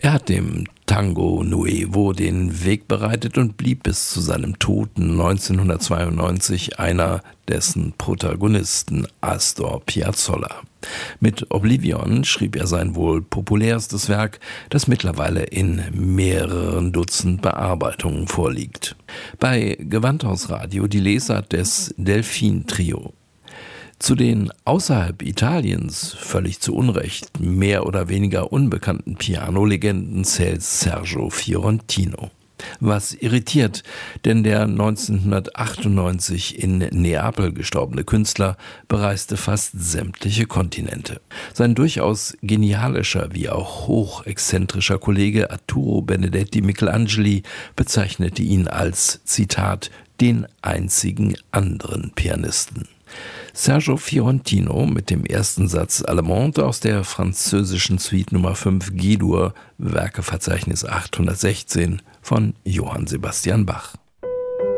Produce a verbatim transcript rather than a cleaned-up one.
Er hat dem Tango Nuevo den Weg bereitet und blieb bis zu seinem Tod neunzehnhundertzweiundneunzig einer dessen Protagonisten, Astor Piazzolla. Mit Oblivion schrieb er sein wohl populärstes Werk, das mittlerweile in mehreren Dutzend Bearbeitungen vorliegt. Bei Gewandhausradio die Lesart des Delfin-Trio. Zu den außerhalb Italiens völlig zu Unrecht mehr oder weniger unbekannten Pianolegenden zählt Sergio Fiorentino. Was irritiert, denn der neunzehnhundertachtundneunzig in Neapel gestorbene Künstler bereiste fast sämtliche Kontinente. Sein durchaus genialischer wie auch hochexzentrischer Kollege Arturo Benedetti Michelangeli bezeichnete ihn als, Zitat, den einzigen anderen Pianisten. Sergio Fiorentino mit dem ersten Satz Allemande aus der französischen Suite Nummer fünf G-Dur, Werkeverzeichnis achthundertsechzehn von Johann Sebastian Bach.